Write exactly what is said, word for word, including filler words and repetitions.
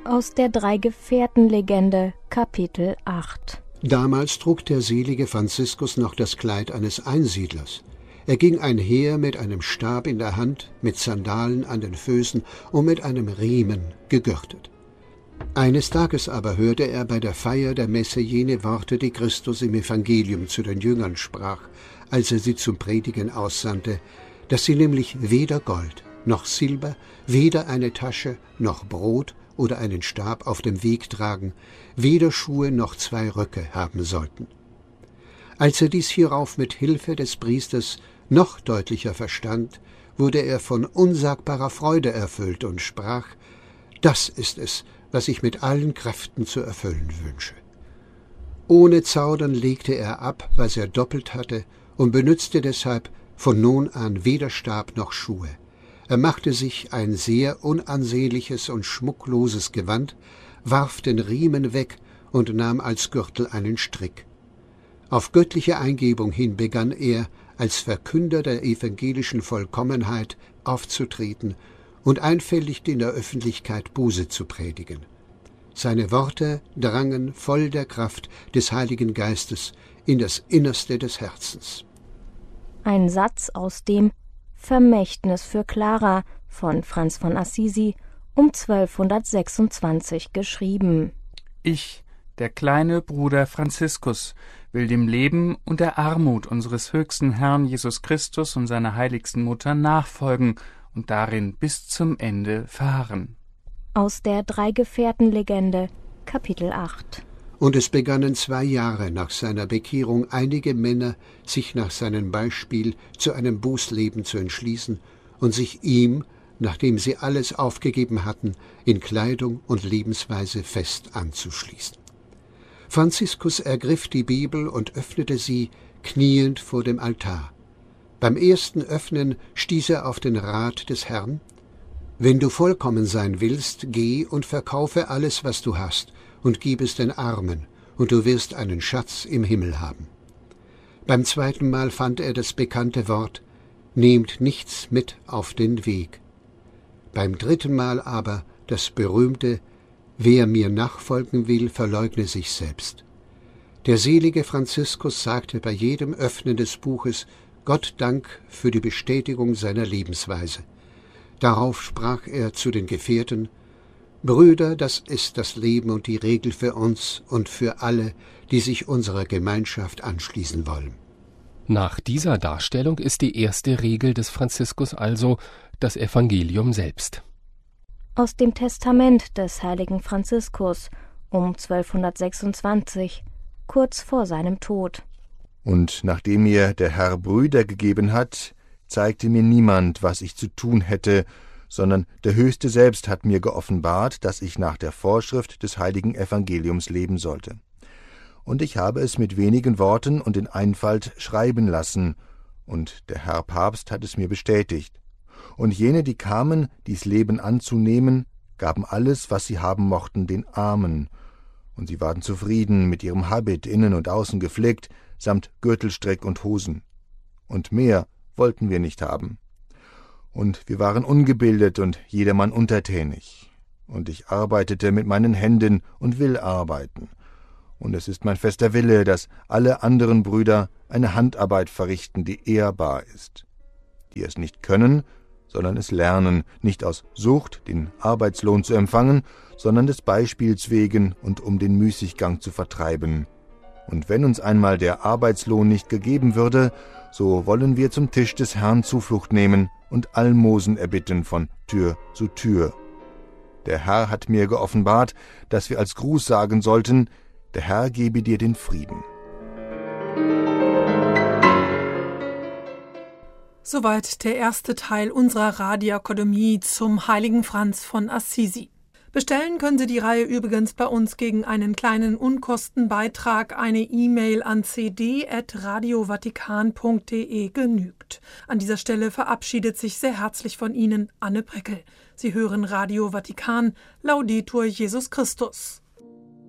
Aus der Drei-Gefährten-Legende, Kapitel acht. Damals trug der selige Franziskus noch das Kleid eines Einsiedlers. Er ging einher mit einem Stab in der Hand, mit Sandalen an den Füßen und mit einem Riemen gegürtet. Eines Tages aber hörte er bei der Feier der Messe jene Worte, die Christus im Evangelium zu den Jüngern sprach, als er sie zum Predigen aussandte, dass sie nämlich weder Gold noch Silber, weder eine Tasche noch Brot oder einen Stab auf dem Weg tragen, weder Schuhe noch zwei Röcke haben sollten. Als er dies hierauf mit Hilfe des Priesters noch deutlicher verstand, wurde er von unsagbarer Freude erfüllt und sprach: Das ist es, was ich mit allen Kräften zu erfüllen wünsche. Ohne Zaudern legte er ab, was er doppelt hatte, und benützte deshalb von nun an weder Stab noch Schuhe. Er machte sich ein sehr unansehnliches und schmuckloses Gewand, warf den Riemen weg und nahm als Gürtel einen Strick. Auf göttliche Eingebung hin begann er, als Verkünder der evangelischen Vollkommenheit aufzutreten und einfältig in der Öffentlichkeit Buße zu predigen. Seine Worte drangen voll der Kraft des Heiligen Geistes in das Innerste des Herzens. Ein Satz aus dem Vermächtnis für Clara von Franz von Assisi um zwölfhundertsechsundzwanzig geschrieben. Ich, der kleine Bruder Franziskus, will dem Leben und der Armut unseres höchsten Herrn Jesus Christus und seiner heiligsten Mutter nachfolgen und darin bis zum Ende fahren. Aus der Drei-Gefährten-Legende, Kapitel acht. Und es begannen zwei Jahre nach seiner Bekehrung einige Männer, sich nach seinem Beispiel zu einem Bußleben zu entschließen und sich ihm, nachdem sie alles aufgegeben hatten, in Kleidung und Lebensweise fest anzuschließen. Franziskus ergriff die Bibel und öffnete sie, kniend vor dem Altar. Beim ersten Öffnen stieß er auf den Rat des Herrn: »Wenn du vollkommen sein willst, geh und verkaufe alles, was du hast, und gib es den Armen, und du wirst einen Schatz im Himmel haben.« Beim zweiten Mal fand er das bekannte Wort: »Nehmt nichts mit auf den Weg.« Beim dritten Mal aber das berühmte: »Wer mir nachfolgen will, verleugne sich selbst.« Der selige Franziskus sagte bei jedem Öffnen des Buches Gott Dank für die Bestätigung seiner Lebensweise. Darauf sprach er zu den Gefährten: »Brüder, das ist das Leben und die Regel für uns und für alle, die sich unserer Gemeinschaft anschließen wollen.« Nach dieser Darstellung ist die erste Regel des Franziskus also das Evangelium selbst. Aus dem Testament des heiligen Franziskus um zwölfhundertsechsundzwanzig, kurz vor seinem Tod. Und nachdem mir der Herr Brüder gegeben hat, zeigte mir niemand, was ich zu tun hätte, sondern der Höchste selbst hat mir geoffenbart, dass ich nach der Vorschrift des heiligen Evangeliums leben sollte. Und ich habe es mit wenigen Worten und in Einfalt schreiben lassen, und der Herr Papst hat es mir bestätigt. Und jene, die kamen, dies Leben anzunehmen, gaben alles, was sie haben mochten, den Armen. Und sie waren zufrieden mit ihrem Habit, innen und außen geflickt, samt Gürtelstrick und Hosen. Und mehr wollten wir nicht haben. Und wir waren ungebildet und jedermann untertänig. Und ich arbeitete mit meinen Händen und will arbeiten. Und es ist mein fester Wille, dass alle anderen Brüder eine Handarbeit verrichten, die ehrbar ist. Die es nicht können, sondern es lernen, nicht aus Sucht, den Arbeitslohn zu empfangen, sondern des Beispiels wegen und um den Müßiggang zu vertreiben. Und wenn uns einmal der Arbeitslohn nicht gegeben würde, so wollen wir zum Tisch des Herrn Zuflucht nehmen und Almosen erbitten von Tür zu Tür. Der Herr hat mir geoffenbart, dass wir als Gruß sagen sollten: Der Herr gebe dir den Frieden. Soweit der erste Teil unserer Radioakademie zum heiligen Franz von Assisi. Bestellen können Sie die Reihe übrigens bei uns gegen einen kleinen Unkostenbeitrag. Eine E-Mail an c d at radio vatikan punkt d e genügt. An dieser Stelle verabschiedet sich sehr herzlich von Ihnen Anne Breckel. Sie hören Radio Vatikan, Laudetur Jesus Christus.